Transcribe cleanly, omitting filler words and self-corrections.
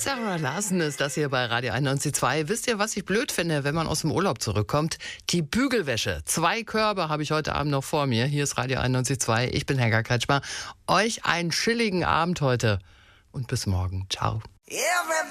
Sarah Larsen ist das hier bei Radio 91.2. Wisst ihr, was ich blöd finde, wenn man aus dem Urlaub zurückkommt? Die Bügelwäsche. 2 Körbe habe ich heute Abend noch vor mir. Hier ist Radio 91.2. Ich bin Helga Kretschmer. Euch einen chilligen Abend heute und bis morgen. Ciao.